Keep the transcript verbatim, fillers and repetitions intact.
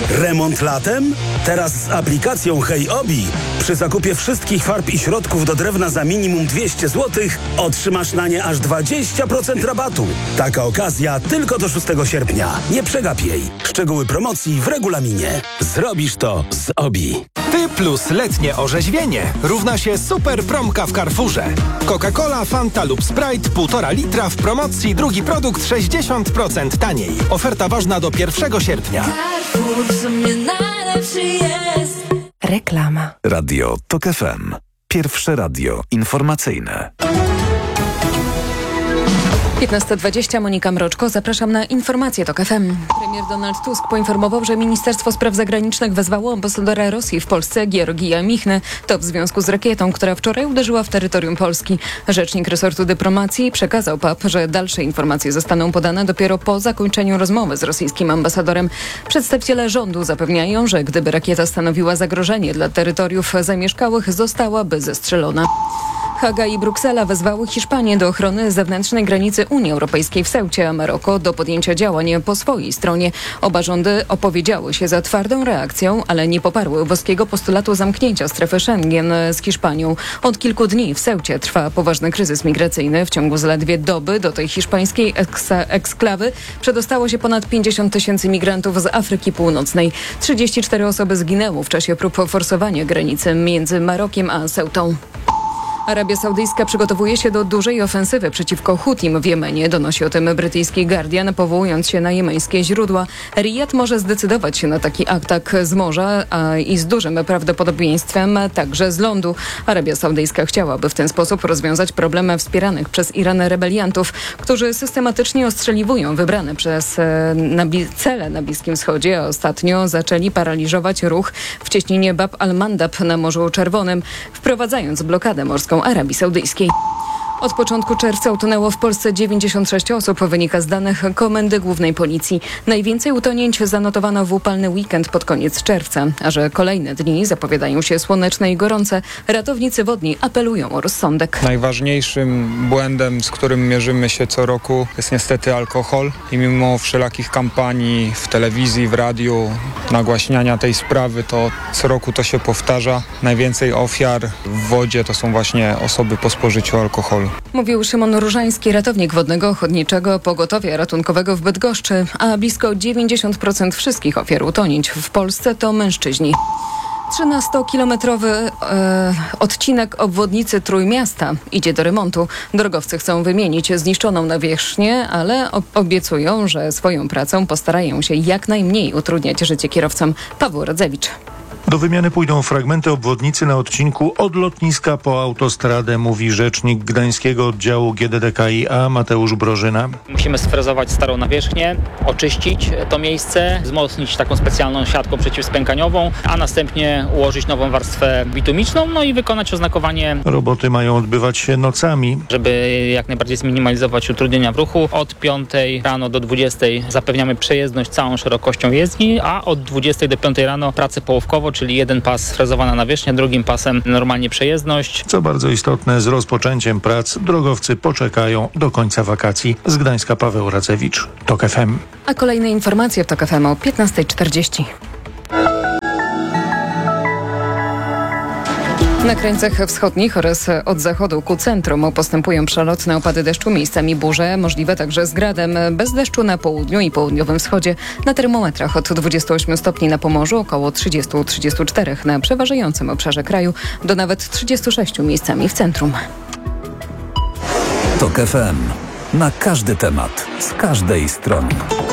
Remont latem? Teraz z aplikacją Hej Obi przy zakupie wszystkich farb i środków do drewna za minimum dwieście złotych otrzymasz na nie aż dwadzieścia procent rabatu. Taka okazja tylko do szóstego sierpnia. Nie przegap jej. Szczegóły promocji w regulaminie. Zrobisz to z Obi. Ty plus letnie orzeźwienie równa się super promka w Carrefourze. Coca-Cola, Fanta lub Sprite półtora litra w promocji, drugi produkt sześćdziesiąt procent taniej. Oferta ważna do pierwszego sierpnia. Carrefour w sumie najlepszy jest. Reklama. Radio Tok F M. Pierwsze radio informacyjne. piętnasta dwadzieścia, Monika Mroczko. Zapraszam na informacje Tok F M. Premier Donald Tusk poinformował, że Ministerstwo Spraw Zagranicznych wezwało ambasadora Rosji w Polsce Georgija Michnę. To w związku z rakietą, która wczoraj uderzyła w terytorium Polski. Rzecznik resortu dyplomacji przekazał P A P, że dalsze informacje zostaną podane dopiero po zakończeniu rozmowy z rosyjskim ambasadorem. Przedstawiciele rządu zapewniają, że gdyby rakieta stanowiła zagrożenie dla terytoriów zamieszkałych, zostałaby zestrzelona. Haga i Bruksela wezwały Hiszpanię do ochrony zewnętrznej granicy Unii Europejskiej w Ceucie, a Maroko do podjęcia działań po swojej stronie. Oba rządy opowiedziały się za twardą reakcją, ale nie poparły włoskiego postulatu zamknięcia strefy Schengen z Hiszpanią. Od kilku dni w Ceucie trwa poważny kryzys migracyjny. W ciągu zaledwie doby do tej hiszpańskiej eks- eksklawy przedostało się ponad pięćdziesiąt tysięcy migrantów z Afryki Północnej. trzydzieści cztery osoby zginęło w czasie prób forsowania granicy między Marokiem a Ceutą. Arabia Saudyjska przygotowuje się do dużej ofensywy przeciwko Hutim w Jemenie. Donosi o tym brytyjski Guardian, powołując się na jemeńskie źródła. Rijad może zdecydować się na taki atak z morza a i z dużym prawdopodobieństwem także z lądu. Arabia Saudyjska chciałaby w ten sposób rozwiązać problem wspieranych przez Iran rebeliantów, którzy systematycznie ostrzeliwują wybrane przez na cele na Bliskim Wschodzie, a ostatnio zaczęli paraliżować ruch w cieśninie Bab al-Mandab na Morzu Czerwonym, wprowadzając blokadę morską Arabii Saudyjskiej. Od początku czerwca utonęło w Polsce dziewięćdziesiąt sześć osób, wynika z danych Komendy Głównej Policji. Najwięcej utonięć zanotowano w upalny weekend pod koniec czerwca, a że kolejne dni zapowiadają się słoneczne i gorące, ratownicy wodni apelują o rozsądek. Najważniejszym błędem, z którym mierzymy się co roku, jest niestety alkohol i mimo wszelakich kampanii w telewizji, w radiu, nagłaśniania tej sprawy, to co roku to się powtarza. Najwięcej ofiar w wodzie to są właśnie osoby po spożyciu alkoholu. Mówił Szymon Różański, ratownik wodnego ochotniczego pogotowia ratunkowego w Bydgoszczy, a blisko dziewięćdziesiąt procent wszystkich ofiar utonięć w Polsce to mężczyźni. trzynastokilometrowy e, odcinek obwodnicy Trójmiasta idzie do remontu. Drogowcy chcą wymienić zniszczoną nawierzchnię, ale obiecują, że swoją pracą postarają się jak najmniej utrudniać życie kierowcom. Paweł Radzewicz. Do wymiany pójdą fragmenty obwodnicy na odcinku od lotniska po autostradę, mówi rzecznik gdańskiego oddziału G D D K i A Mateusz Brożyna. Musimy sfrezować starą nawierzchnię, oczyścić to miejsce, wzmocnić taką specjalną siatką przeciwspękaniową, a następnie ułożyć nową warstwę bitumiczną, no i wykonać oznakowanie. Roboty mają odbywać się nocami, żeby jak najbardziej zminimalizować utrudnienia w ruchu. Od piątej rano do dwudziestej zapewniamy przejezdność całą szerokością jezdni, a od dwudziestej do piątej rano pracę połówkowo, czyli jeden pas frezowana nawierzchnia, drugim pasem normalnie przejezdność. Co bardzo istotne, z rozpoczęciem prac drogowcy poczekają do końca wakacji. Z Gdańska Paweł Radzewicz, Tok F M. A kolejne informacje w Tok F M o piętnasta czterdzieści. Na krańcach wschodnich oraz od zachodu ku centrum postępują przelotne opady deszczu, miejscami burze, możliwe także z gradem. Bez deszczu na południu i południowym wschodzie. Na termometrach od dwudziestu ośmiu stopni na Pomorzu, około trzydziestu do trzydziestu czterech na przeważającym obszarze kraju, do nawet trzydziestu sześciu miejscami w centrum. Tok F M. Na każdy temat, z każdej strony.